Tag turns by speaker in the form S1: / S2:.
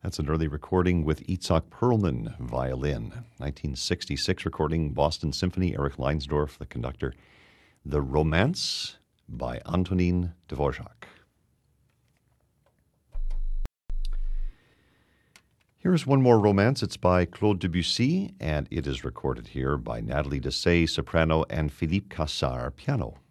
S1: That's an early recording with Itzhak Perlman, violin. 1966 recording, Boston Symphony, Eric Leinsdorf, the conductor. The Romance by Antonin Dvorak. Here's one more romance. It's by Claude Debussy, and it is recorded here by Nathalie Dessay, soprano, and Philippe Cassar, piano.